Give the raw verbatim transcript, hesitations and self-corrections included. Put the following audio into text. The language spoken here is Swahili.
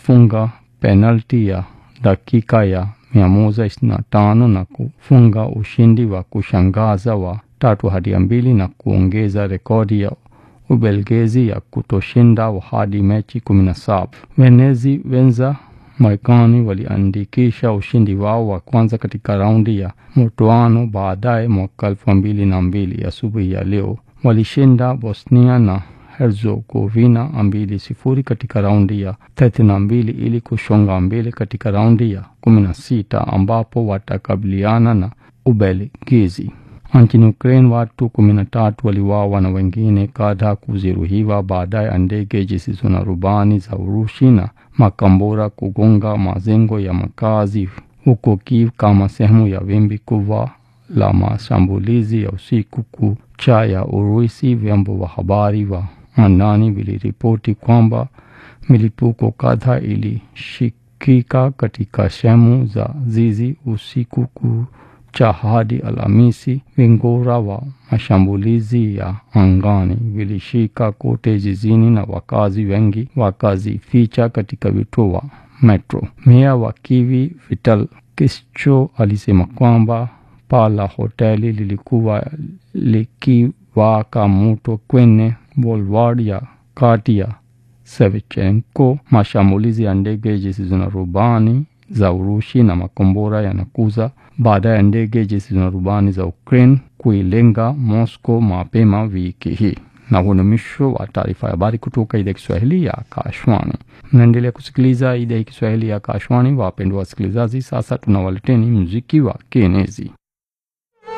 walifunga penalti ya dakika ya mia moja ishirini na tano na kufunga ushindi wa kushangaza wa tatu hadi mbili na kuongeza rekodi ya Ubelgiji ya kutoshinda hadi mechi kumi na saba. Wenyeji wenza Marekani waliandikisha ushindi wao wa kwanza katika raundi ya mtoano baadaye mwaka elfu mbili na mbili. Asubuhi ya leo walishinda Bosnia na Herzegovina mbili sifuri katika raundi ya thelathini na mbili ili kusonga mbele katika raundi ya kumi na sita ambapo watakabiliana na Ubelgiji. Nchini Ukraine watu kumi na tatu waliuawa na wengine kadhaa kujeruhiwa baada ya ndege zisizo na rubani za Urusi na makombora kugonga majengo ya makazi huko Kiev kama sehemu ya wimbi kubwa la mashambulizi ya usiku kucha ya Urusi. Vyombo vya habari wa ndani viliripoti kwamba milipuko kadhaa ilishikika katika sehemu za jiji usiku kucha hadi Alhamisi. Vingora wa mashambulizi ya angani vilishika kote jijini na wakazi wengi wakajificha katika vituo vya metro. Meya wa Kiev Vital Klitschko alisema kwamba paa la hoteli lilikuwa likiwaka moto kwenye boulevard ya kati ya Shevchenko. Mashambulizi ya ndege zisizo na rubani za Urusi na makombora yanakuja baada ya ndege zisizo na rubani za Ukraine kuilenga Moscow mapema wiki hii. Na huo ni mwisho wa taarifa ya habari kutoka idhaa ya Kiswahili ya Akashwani. Mnaendelea kusikiliza idhaa ya Kiswahili ya Akashwani. Wapendwa wasikilizaji, sasa tunawaleteni muziki wa kienezi.